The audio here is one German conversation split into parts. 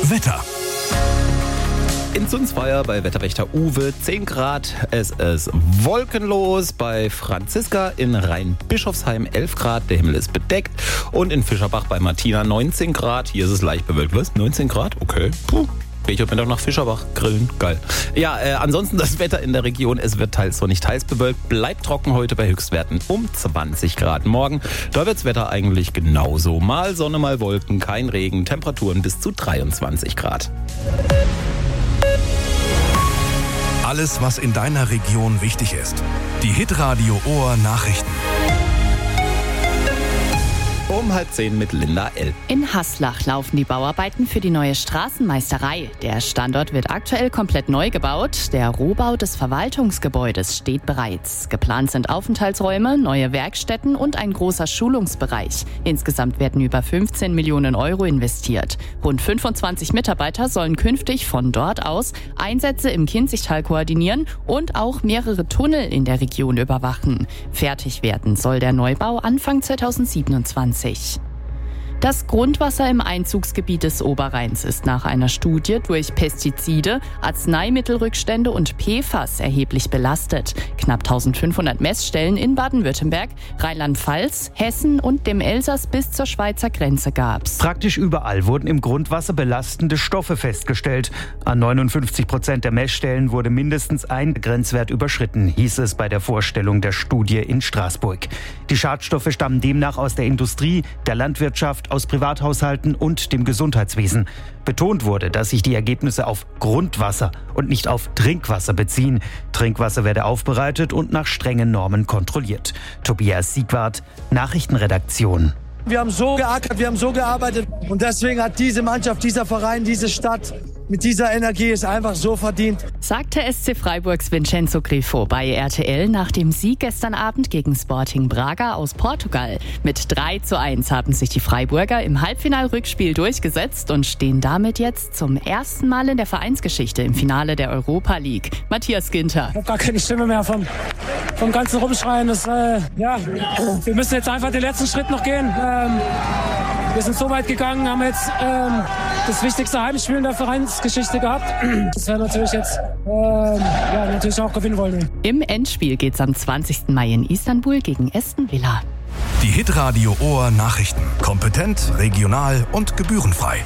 Wetter. In Sundsweier bei Wetterwächter Uwe 10 Grad. Es ist wolkenlos. Bei Franziska in Rheinbischofsheim 11 Grad. Der Himmel ist bedeckt. Und in Fischerbach bei Martina 19 Grad. Hier ist es leicht bewölkt. Was? 19 Grad? Okay. Puh. Ich würde mir doch nach Fischerbach grillen. Geil. Ja, ansonsten das Wetter in der Region. Es wird teils sonnig, teils bewölkt. Bleibt trocken heute bei Höchstwerten um 20 Grad. Morgen, da wirds Wetter eigentlich genauso. Mal Sonne, mal Wolken, kein Regen. Temperaturen bis zu 23 Grad. Alles, was in deiner Region wichtig ist. Die Hitradio Ohr Nachrichten. Um 9:30 mit Linda L. In Haslach laufen die Bauarbeiten für die neue Straßenmeisterei. Der Standort wird aktuell komplett neu gebaut. Der Rohbau des Verwaltungsgebäudes steht bereits. Geplant sind Aufenthaltsräume, neue Werkstätten und ein großer Schulungsbereich. Insgesamt werden über 15 Millionen Euro investiert. Rund 25 Mitarbeiter sollen künftig von dort aus Einsätze im Kinzigtal koordinieren und auch mehrere Tunnel in der Region überwachen. Fertig werden soll der Neubau Anfang 2027. Das Grundwasser im Einzugsgebiet des Oberrheins ist nach einer Studie durch Pestizide, Arzneimittelrückstände und PFAS erheblich belastet. Knapp 1500 Messstellen in Baden-Württemberg, Rheinland-Pfalz, Hessen und dem Elsass bis zur Schweizer Grenze gab's. Praktisch überall wurden im Grundwasser belastende Stoffe festgestellt. An 59% der Messstellen wurde mindestens ein Grenzwert überschritten, hieß es bei der Vorstellung der Studie in Straßburg. Die Schadstoffe stammen demnach aus der Industrie, der Landwirtschaft, aus Privathaushalten und dem Gesundheitswesen. Betont wurde, dass sich die Ergebnisse auf Grundwasser und nicht auf Trinkwasser beziehen. Trinkwasser werde aufbereitet und nach strengen Normen kontrolliert. Tobias Siegwart, Nachrichtenredaktion. Wir haben so geackert, wir haben so gearbeitet und deswegen hat diese Mannschaft, dieser Verein, diese Stadt mit dieser Energie es einfach so verdient. Sagte SC Freiburgs Vincenzo Grifo bei RTL nach dem Sieg gestern Abend gegen Sporting Braga aus Portugal. Mit 3:1 haben sich die Freiburger im Halbfinalrückspiel durchgesetzt und stehen damit jetzt zum ersten Mal in der Vereinsgeschichte im Finale der Europa League. Matthias Ginter. Ich habe gar keine Stimme mehr vom ganzen Rumschreien. Wir müssen jetzt einfach den letzten Schritt noch gehen. Wir sind so weit gegangen, haben jetzt das wichtigste Heimspiel in der Vereinsgeschichte gehabt. Das werden natürlich jetzt natürlich auch gewinnen wollen. Im Endspiel geht's am 20. Mai in Istanbul gegen Aston Villa. Die Hitradio Ohr Nachrichten. Kompetent, regional und gebührenfrei.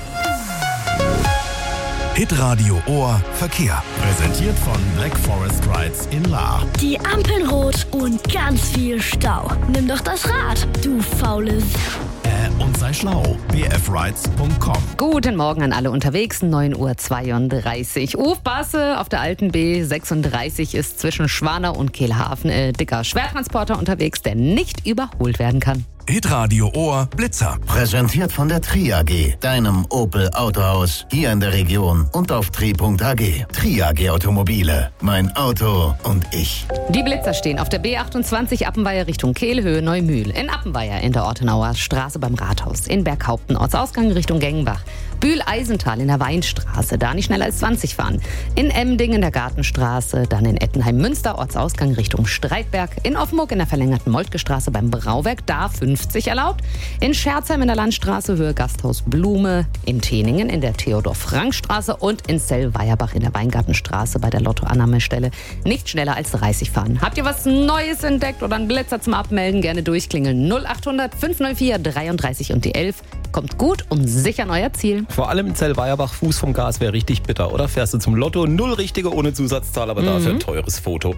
Hitradio Ohr Verkehr. Präsentiert von Black Forest Rides in Lahr. Die Ampeln rot und ganz viel Stau. Nimm doch das Rad, du faules. Und sei schlau. bfrides.com. Guten Morgen an alle unterwegs. 9:32 Uhr. Aufpasse, auf der alten B36 ist zwischen Schwanau und Kehlhafen dicker Schwertransporter unterwegs, der nicht überholt werden kann. Hitradio Ohr Blitzer. Präsentiert von der Tri AG, deinem Opel Autohaus, hier in der Region und auf tri.ag. Tri AG Automobile, mein Auto und ich. Die Blitzer stehen auf der B28 Appenweier Richtung Kehlhöhe Neumühl, in Appenweier in der Ortenauer Straße beim Rathaus, in Berghaupten Ortsausgang Richtung Gengenbach, Bühl-Eisental in der Weinstraße, da nicht schneller als 20 fahren, in Emding in der Gartenstraße, dann in Ettenheim-Münster Ortsausgang Richtung Streitberg, in Offenburg in der verlängerten Moltke-Straße beim Brauwerk, da 50 erlaubt, in Scherzheim in der Landstraße Höhe Gasthaus Blume, in Teningen in der Theodor-Frank-Straße und in Zell-Weierbach in der Weingartenstraße bei der Lottoannahmestelle nicht schneller als 30 fahren. Habt ihr was Neues entdeckt oder einen Blitzer zum Abmelden? Gerne durchklingeln. 0800 504 33 und die 11. Kommt gut und sicher an euer Ziel. Vor allem in Zell-Weierbach, Fuß vom Gas wäre richtig bitter, oder? Fährst du zum Lotto, 0 richtige ohne Zusatzzahl, aber dafür ein teures Foto.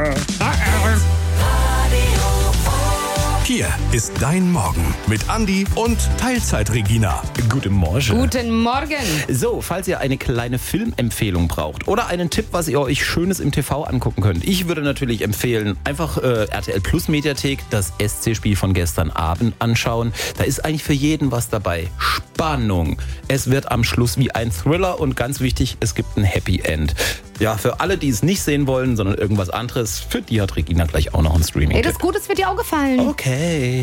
Hier ist dein Morgen mit Andi und Teilzeit-Regina. Guten Morgen. Guten Morgen. So, falls ihr eine kleine Filmempfehlung braucht oder einen Tipp, was ihr euch Schönes im TV angucken könnt. Ich würde natürlich empfehlen, einfach RTL Plus Mediathek, das SC-Spiel von gestern Abend anschauen. Da ist eigentlich für jeden was dabei. Spannung. Es wird am Schluss wie ein Thriller und ganz wichtig, es gibt ein Happy End. Ja, für alle, die es nicht sehen wollen, sondern irgendwas anderes, für die hat Regina gleich auch noch ein Streaming-Tipp. Ey, das Gute wird dir auch gefallen. Okay.